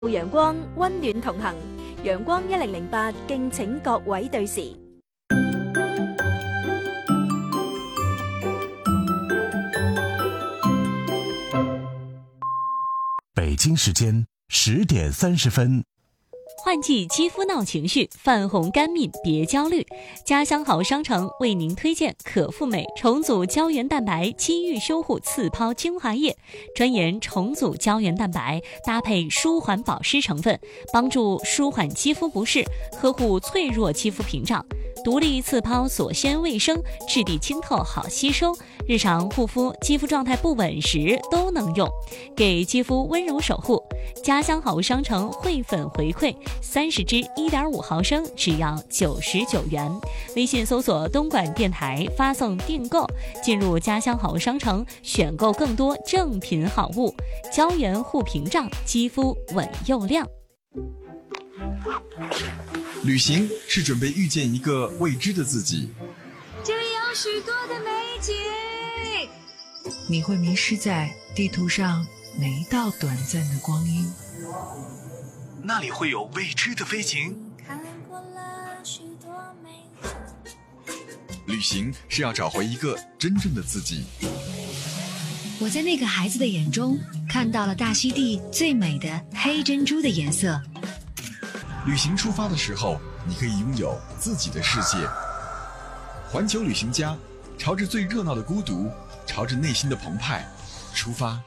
陽光溫暖同行，陽光1008敬請各位對時。 北京时间10点30分。 换季肌肤闹情绪，泛红干敏别焦虑。家乡好商城为您推荐可复美重组胶原蛋白肌愈修护次抛精华液，专研重组胶原蛋白，搭配舒缓保湿成分，帮助舒缓肌肤不适，呵护脆弱肌肤屏障。独立次抛锁鲜卫生，质地清透好吸收，日常护肤肌肤状态不稳时都能用，给肌肤温柔守护。家乡好商城汇粉回馈30支1.5毫升只要99元，微信搜索东莞电台发送订购，进入家乡好商城选购更多正品好物，胶原护屏障，肌肤稳又亮。 旅行是准备遇见一个未知的自己， 这里有许多的美景， 你会迷失在地图上每一道短暂的光阴， 那里会有未知的飞行。 旅行是要找回一个真正的自己。 我在那个孩子的眼中看到了大溪地最美的黑珍珠的颜色。 旅行出发的时候，你可以拥有自己的世界。环球旅行家，朝着最热闹的孤独，朝着内心的澎湃出发。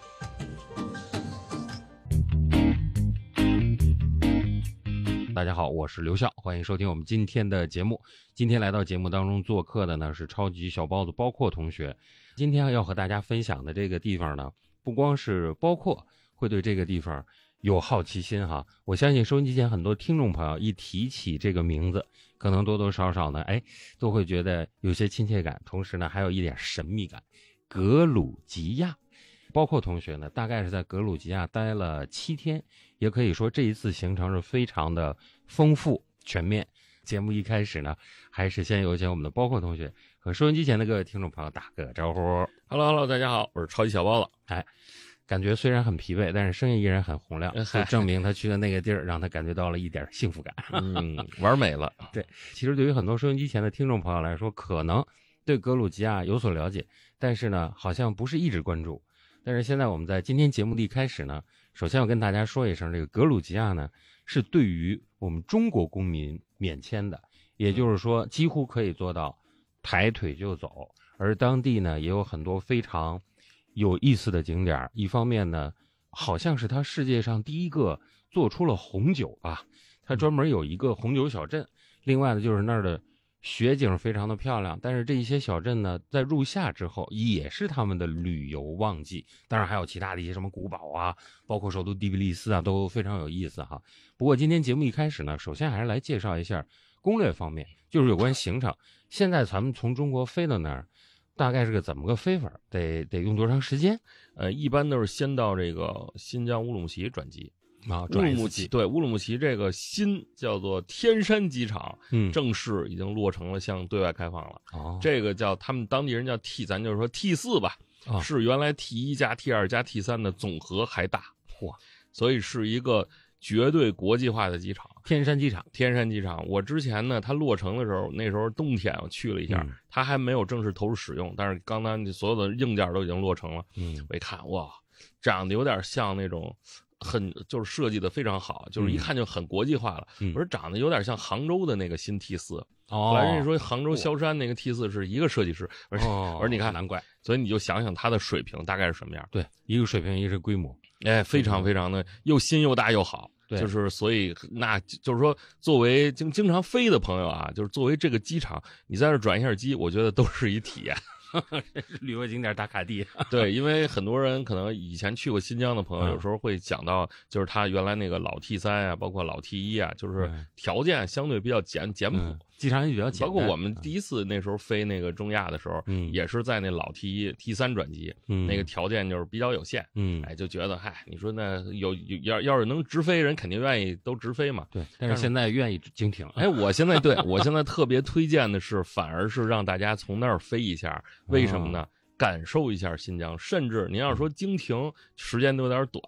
大家好，我是刘笑，欢迎收听我们今天的节目。今天来到节目当中做客的呢是超级小包子包括同学。今天要和大家分享的这个地方呢，不光是包括会对这个地方有好奇心哈，我相信收音机前很多听众朋友一提起这个名字，可能多多少少呢，都会觉得有些亲切感，同时呢还有一点神秘感。格鲁吉亚，包括同学呢，大概是在格鲁吉亚待了7天，也可以说这一次行程是非常的丰富全面。节目一开始呢，还是先有请我们的包括同学和收音机前的各位听众朋友打个招呼。 Hello， 大家好，我是超级小包子。 感觉虽然很疲惫，但是声音依然很洪亮，就证明他去的那个地儿让他感觉到了一点幸福感。 玩美了。 对，其实对于很多收音机前的听众朋友来说，可能对格鲁吉亚有所了解，但是呢，好像不是一直关注。但是现在我们在今天节目的一开始呢，首先要跟大家说一声，这个格鲁吉亚呢是对于我们中国公民免签的，也就是说几乎可以做到抬腿就走。而当地呢也有很多非常有意思的景点，一方面呢好像是它世界上第一个做出了红酒吧，它专门有一个红酒小镇。另外呢就是那儿的雪景非常的漂亮，但是这一些小镇呢在入夏之后也是他们的旅游旺季，当然还有其他的一些什么古堡啊，包括首都第比利斯啊，都非常有意思哈。不过今天节目一开始呢，首先还是来介绍一下攻略方面，就是有关行程。现在咱们从中国飞到那儿大概是个怎么个飞法，得用多长时间？ 一般都是先到这个新疆乌鲁木齐转机啊， 乌鲁木齐对乌鲁木齐这个新叫做天山机场，正式已经落成了，向对外开放了。这个叫他们当地人叫 T， 咱就是说 T4 吧，是原来 T1 加 T2 加 T3 的总和还大，所以是一个绝对国际化的机场。 天山机场，我之前呢，它落成的时候，那时候冬天我去了一下，它还没有正式投入使用，但是刚刚所有的硬件都已经落成了。我一看，哇，长得有点像那种就是设计的非常好，就是一看就很国际化了。我说长得有点像杭州的那个新 T4。后来人家说杭州萧山那个 T4 是一个设计师，我说你看， 难怪。 所以你就想想它的水平大概是什么样。 对，一个水平，一个规模， 非常非常的又新又大又好。就是所以那就是说，作为经常飞的朋友啊，就是作为这个机场，你在这转一下机，我觉得都是一体验。 旅游景点打卡地。 对，因为很多人可能以前去过新疆的朋友，有时候会讲到，就是他原来那个老 T3 啊，包括老 T1 啊，就是条件相对比较简朴。 机场也比较简单。 包括我们第一次那时候飞那个中亚的时候，也是在那老 T1、T3 转机，那个条件就是比较有限，就觉得你说那要是能直飞，人肯定愿意都直飞嘛。 对，但是现在愿意经停。 我现在特别推荐的是，反而是让大家从那儿飞一下，为什么呢？感受一下新疆，甚至您要说经停时间都有点短。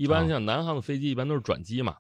一般像南航的飞机一般都是转机嘛，